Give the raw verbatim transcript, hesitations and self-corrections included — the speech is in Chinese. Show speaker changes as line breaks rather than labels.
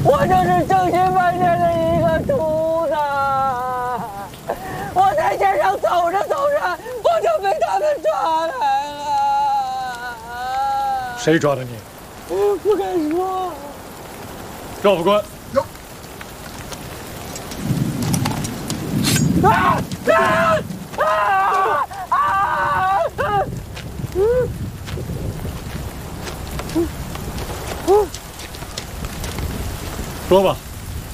我就是正心饭店的一个厨子，我在街上走着走着，我就被他们抓来了。
谁抓的你？
不敢说。
赵副官。有。
啊啊啊啊！嗯嗯。
说吧。